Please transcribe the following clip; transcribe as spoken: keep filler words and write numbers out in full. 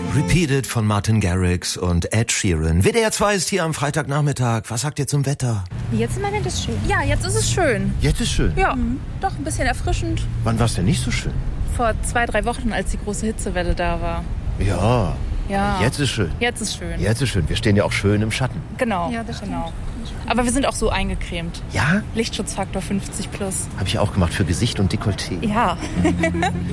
Repeated von Martin Garrix und Ed Sheeran. W D R zwei ist hier am Freitagnachmittag. Was sagt ihr zum Wetter? Jetzt im Moment ist es schön. Ja, jetzt ist es schön. Jetzt ist schön. Ja, mhm. Doch ein bisschen erfrischend. Wann war es denn nicht so schön? Vor zwei, drei Wochen, als die große Hitzewelle da war. Ja. Ja. Jetzt ist schön. Jetzt ist schön. Jetzt ist schön. Wir stehen ja auch schön im Schatten. Genau. Ja, das stimmt. Genau. Aber wir sind auch so eingecremt. Ja? Lichtschutzfaktor fünfzig plus. Habe ich auch gemacht für Gesicht und Dekolleté. Ja.